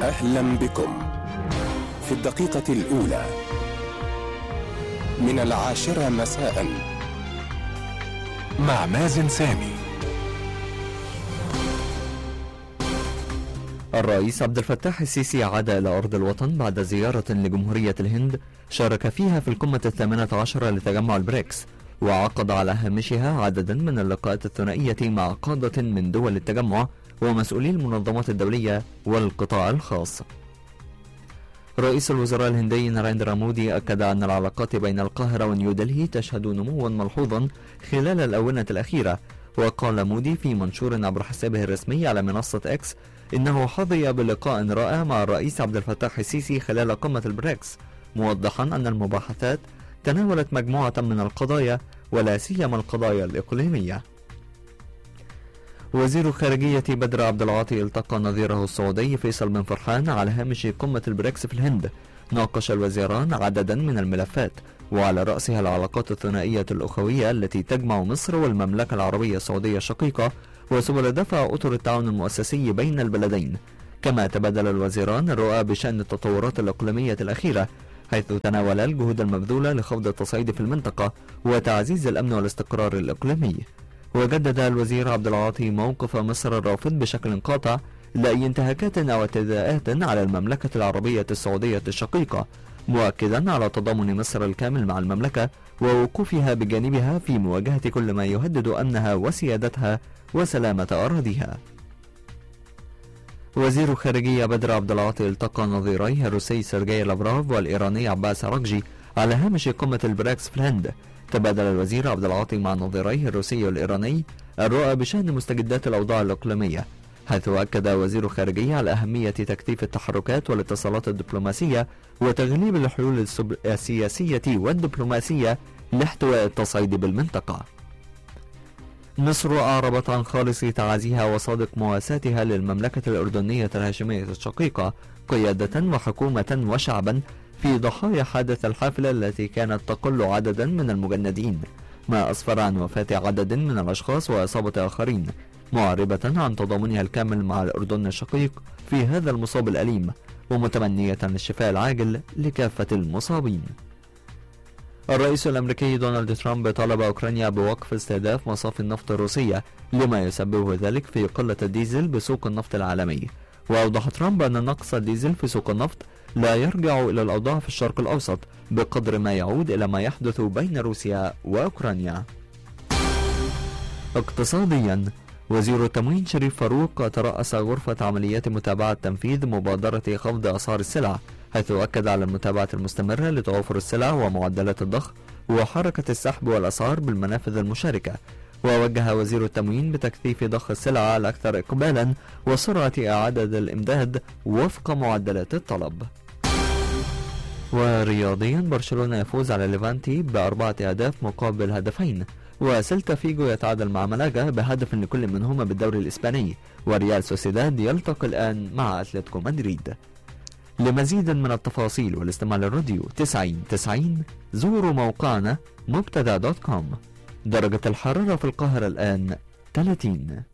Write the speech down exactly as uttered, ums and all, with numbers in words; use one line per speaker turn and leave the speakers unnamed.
أهلا بكم في الدقيقة الأولى من العاشرة مساء مع مازن سامي.
الرئيس عبد الفتاح السيسي عاد إلى أرض الوطن بعد زيارة لجمهورية الهند شارك فيها في القمة الثامنة عشرة لتجمع البريكس، وعقد على هامشها عددا من اللقاءات الثنائية مع قادة من دول التجمع ومسؤولي المنظمات الدولية والقطاع الخاص. رئيس الوزراء الهندي ناريندرا مودي أكد أن العلاقات بين القاهرة ونيودلهي تشهد نموا ملحوظا خلال الآونة الأخيرة. وقال مودي في منشور عبر حسابه الرسمي على منصة إكس إنه حظي بلقاء رائع مع الرئيس عبد الفتاح السيسي خلال قمة البريكس، موضحا أن المباحثات تناولت مجموعة من القضايا ولا سيما القضايا الإقليمية. وزير خارجية بدر عبد العاطي التقى نظيره السعودي فيصل بن فرحان على هامش قمة البريكس في الهند. ناقش الوزيران عددا من الملفات وعلى رأسها العلاقات الثنائية الأخوية التي تجمع مصر والمملكة العربية السعودية الشقيقة وسبل دفع أطر التعاون المؤسسي بين البلدين. كما تبادل الوزيران الرؤى بشأن التطورات الإقليمية الأخيرة، حيث تناولا الجهود المبذولة لخفض التصعيد في المنطقة وتعزيز الأمن والاستقرار الإقليمي. وجدد الوزير عبد العاطي موقف مصر الرافض بشكل قاطع لأي انتهاكات أو اعتداءات على المملكة العربية السعودية الشقيقة، مؤكدا على تضامن مصر الكامل مع المملكة ووقوفها بجانبها في مواجهة كل ما يهدد أمنها وسيادتها وسلامة أراضيها. وزير خارجية بدر عبد العاطي التقى نظيريه الروسي سيرجي لافروف والإيراني عباس عراقجي على هامش قمة البريكس في الهند. تبادل الوزير عبد العاطي مع نظيريه الروسي والإيراني الرؤى بشأن مستجدات الأوضاع الإقليمية، حيث أكد وزير الخارجية على أهمية تكثيف التحركات والاتصالات الدبلوماسية وتغليب الحلول السياسية والدبلوماسية لاحتواء التصعيد بالمنطقة. مصر أعربت عن خالص تعازيها وصادق مواساتها للمملكة الأردنية الهاشمية الشقيقة قيادة وحكومة وشعبا في ضحايا حادث الحافلة التي كانت تقل عددا من المجندين، ما أسفر عن وفاة عدد من الأشخاص وإصابة آخرين، معربة عن تضامنها الكامل مع الأردن الشقيق في هذا المصاب الأليم، ومتمنية الشفاء العاجل لكافة المصابين. الرئيس الأمريكي دونالد ترامب طالب أوكرانيا بوقف استهداف مصافي النفط الروسية لما يسببه ذلك في قلة الديزل بسوق النفط العالمي. وأوضح ترامب أن نقص الديزل في سوق النفط لا يرجع إلى الأوضاع في الشرق الأوسط بقدر ما يعود إلى ما يحدث بين روسيا وأوكرانيا. اقتصاديا، وزير التموين شريف فاروق ترأس غرفة عمليات متابعة تنفيذ مبادرة خفض أسعار السلع، حيث أكد على المتابعة المستمرة لتوافر السلع ومعدلات الضخ وحركة السحب والأسعار بالمنافذ المشاركة. ووجه وزير التموين بتكثيف ضخ السلع الأكثر إقبالا وسرعة إعادة الإمداد وفق معدلات الطلب. ورياضيا، برشلونة يفوز على ليفانتي بأربعة أهداف مقابل هدفين، وسيلتا فيجو يتعادل مع ملاجا بهدف لكل منهما بالدوري الإسباني، وريال سوسيداد يلتقي الآن مع أتلتيكو مدريد. لمزيد من التفاصيل والاستماع للراديو تسعين تسعين زوروا موقعنا مبتدا دوت كوم. درجة الحرارة في القاهرة الآن ثلاثين.